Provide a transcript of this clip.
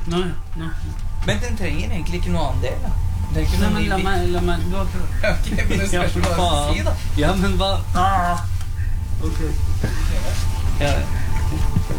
Nei. Men den trenger egentlig ikke noe annen del, da. Det er ikke Nei, noe men la meg, du har prøvd. Ok, men det spørs hva jeg skal si, da. Ja, men hva? Ok. Ja,